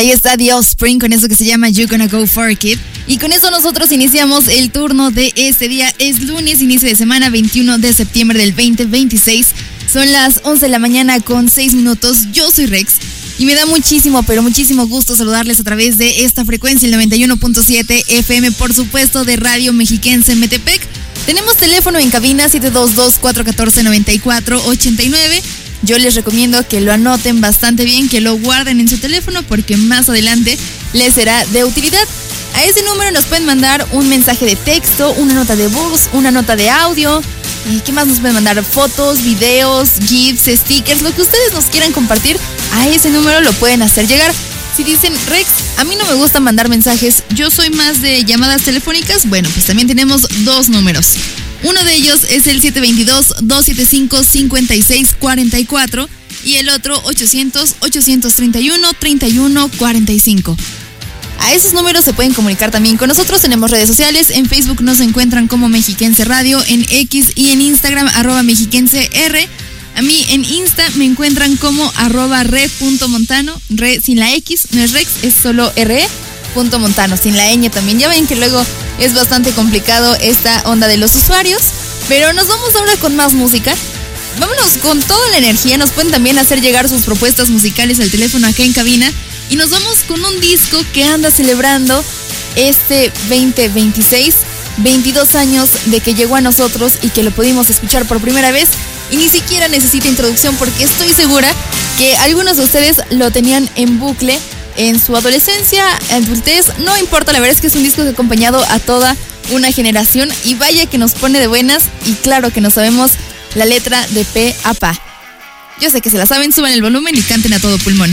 Ahí está The Offspring con eso que se llama You Gonna Go For It. Y con eso nosotros iniciamos el turno de este día. Es lunes, inicio de semana, 21 de septiembre del 2026. Son las 11 de la mañana con 6 minutos. Yo soy Rex y me da muchísimo, pero muchísimo gusto saludarles a través de esta frecuencia, el 91.7 FM, por supuesto, de Radio Mexiquense Metepec. Tenemos teléfono en cabina 722-414-9489. Yo les recomiendo que lo anoten bastante bien, que lo guarden en su teléfono porque más adelante les será de utilidad. A ese número nos pueden mandar un mensaje de texto, una nota de voz, una nota de audio. ¿Y qué más nos pueden mandar? Fotos, videos, GIFs, stickers, lo que ustedes nos quieran compartir. A ese número lo pueden hacer llegar. Si dicen, Rex, a mí no me gusta mandar mensajes, yo soy más de llamadas telefónicas, bueno, pues también tenemos dos números. Uno de ellos es el 722-275-5644 y el otro 800-831-3145. A esos números se pueden comunicar también con nosotros. Tenemos redes sociales. En Facebook nos encuentran como Mexiquense Radio, en X y en Instagram @mexiquenser. A mí en Insta me encuentran como @re.montano. Re sin la X, no es Rex, es solo re.montano, sin la ñ también. Ya ven que luego es bastante complicado esta onda de los usuarios. Pero nos vamos ahora con más música. Vámonos con toda la energía. Nos pueden también hacer llegar sus propuestas musicales al teléfono acá en cabina. Y nos vamos con un disco que anda celebrando este 2026, 22 años de que llegó a nosotros y que lo pudimos escuchar por primera vez. Y ni siquiera necesita introducción porque estoy segura que algunos de ustedes lo tenían en bucle en su adolescencia, adultez, no importa, la verdad es que es un disco que ha acompañado a toda una generación y vaya que nos pone de buenas y claro que no sabemos la letra de pe a pa. Yo sé que se la saben, suban el volumen y canten a todo pulmón.